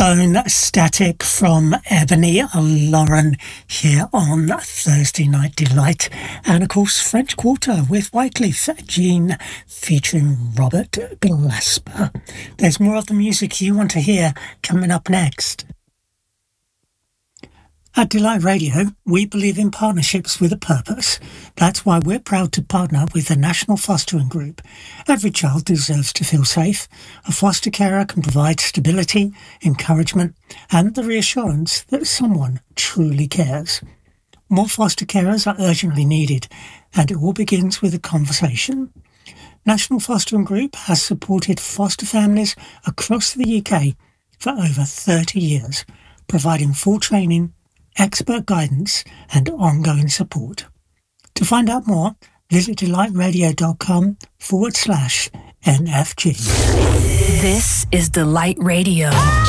Bone Static from Ebony Lauren here on Thursday Night Delight. And of course, French Quarter with Wycliffe Jean featuring Robert Glasper. There's more of the music you want to hear coming up next. At Delight Radio, we believe in partnerships with a purpose. That's why we're proud to partner with the National Fostering Group. Every child deserves to feel safe. A foster carer can provide stability, encouragement, and the reassurance that someone truly cares. More foster carers are urgently needed, and it all begins with a conversation. National Fostering Group has supported foster families across the UK for over 30 years, providing full training, expert guidance and ongoing support. To find out more, visit delightradio.com/NFG. This is Delight Radio.